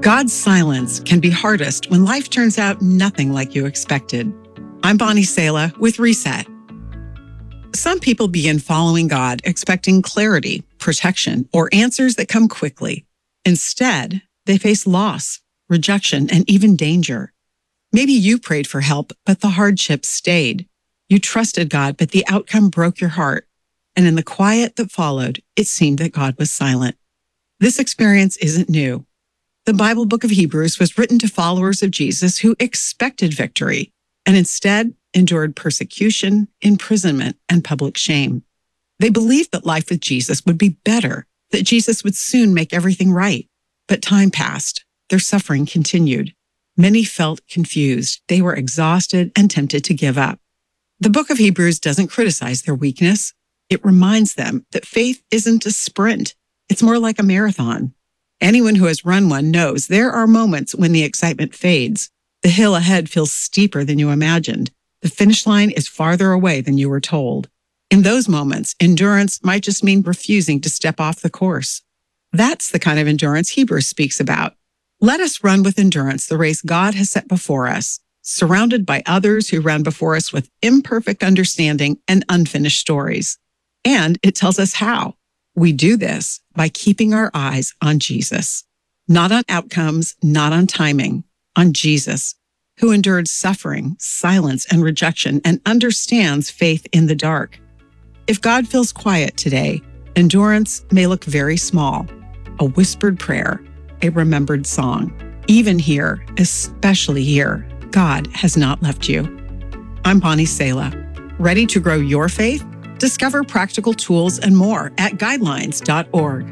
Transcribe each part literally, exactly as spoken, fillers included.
God's silence can be hardest when life turns out nothing like you expected. I'm Bonnie Sala with Reset. Some people begin following God expecting clarity, protection, or answers that come quickly. Instead, they face loss, rejection, and even danger. Maybe you prayed for help, but the hardship stayed. You trusted God, but the outcome broke your heart. And in the quiet that followed, it seemed that God was silent. This experience isn't new. The Bible book of Hebrews was written to followers of Jesus who expected victory and instead endured persecution, imprisonment, and public shame. They believed that life with Jesus would be better, that Jesus would soon make everything right. But time passed. Their suffering continued. Many felt confused. They were exhausted and tempted to give up. The book of Hebrews doesn't criticize their weakness. It reminds them that faith isn't a sprint. It's more like a marathon. Anyone who has run one knows there are moments when the excitement fades. The hill ahead feels steeper than you imagined. The finish line is farther away than you were told. In those moments, endurance might just mean refusing to step off the course. That's the kind of endurance Hebrews speaks about. Let us run with endurance the race God has set before us, surrounded by others who ran before us with imperfect understanding and unfinished stories. And it tells us how. We do this by keeping our eyes on Jesus, not on outcomes, not on timing, on Jesus, who endured suffering, silence, and rejection and understands faith in the dark. If God feels quiet today, endurance may look very small, a whispered prayer, a remembered song. Even here, especially here, God has not left you. I'm Bonnie Sala. Ready to grow your faith? Discover practical tools and more at guidelines dot org.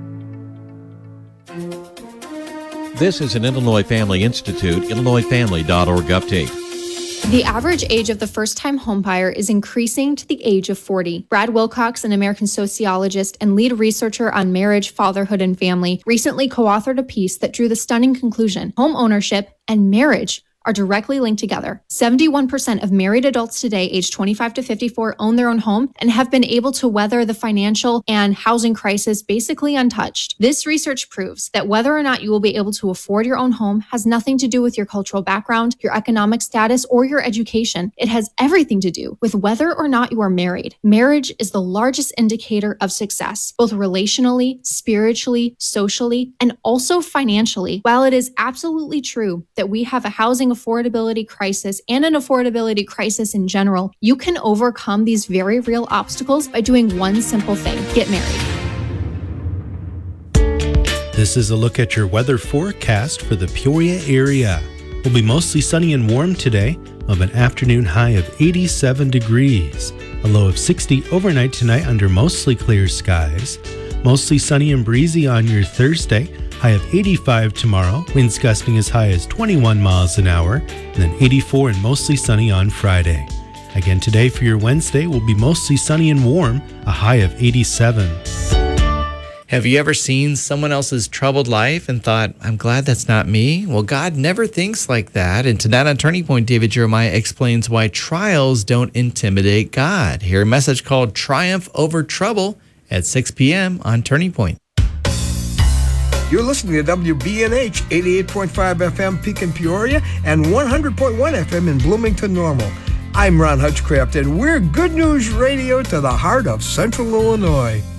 This is an Illinois Family Institute, illinois family dot org update. The average age of the first-time homebuyer is increasing to the age of forty. Brad Wilcox, an American sociologist and lead researcher on marriage, fatherhood, and family, recently co-authored a piece that drew the stunning conclusion: home ownership and marriage are directly linked together. seventy-one percent of married adults today, aged twenty-five to fifty-four, own their own home and have been able to weather the financial and housing crisis basically untouched. This research proves that whether or not you will be able to afford your own home has nothing to do with your cultural background, your economic status, or your education. It has everything to do with whether or not you are married. Marriage is the largest indicator of success, both relationally, spiritually, socially, and also financially. While it is absolutely true that we have a housing affordability crisis and an affordability crisis in general, you can overcome these very real obstacles by doing one simple thing: get married. This is a look at your weather forecast for the Peoria area. We'll be mostly sunny and warm today, of an afternoon high of eighty-seven degrees, a low of sixty overnight tonight under mostly clear skies. Mostly sunny and breezy on your Thursday, high of eighty-five tomorrow, winds gusting as high as twenty-one miles an hour, and then eighty-four and mostly sunny on Friday. Again today for your Wednesday will be mostly sunny and warm, a high of eighty-seven. Have you ever seen someone else's troubled life and thought, I'm glad that's not me? Well, God never thinks like that. And tonight on Turning Point, David Jeremiah explains why trials don't intimidate God. Hear a message called Triumph Over Trouble at six p.m. on Turning Point. You're listening to W B N H eighty-eight point five F M Pekin Peoria and one hundred point one F M in Bloomington Normal. I'm Ron Hutchcraft, and we're Good News Radio to the heart of Central Illinois.